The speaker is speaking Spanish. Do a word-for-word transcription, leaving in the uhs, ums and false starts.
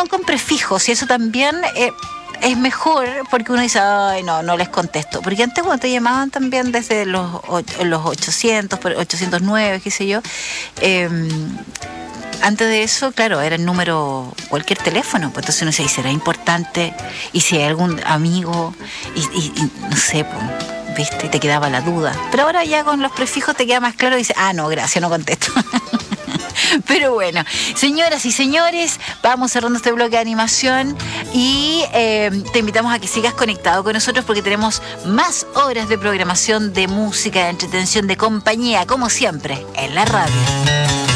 son con prefijos y eso también eh, es mejor porque uno dice, ay, no, no les contesto. Porque antes cuando te llamaban también desde los, los ochocientos, ochocientos nueve, qué sé yo, eh, antes de eso, claro, era el número, cualquier teléfono, pues entonces uno se dice, será importante, y si hay algún amigo, y, y, y no sé, pues, viste, te quedaba la duda. Pero ahora ya con los prefijos te queda más claro y dices, ah, no, gracias, no contesto. Pero bueno, señoras y señores, vamos cerrando este bloque de animación y eh, te invitamos a que sigas conectado con nosotros porque tenemos más horas de programación de música, de entretención, de compañía, como siempre, en la radio.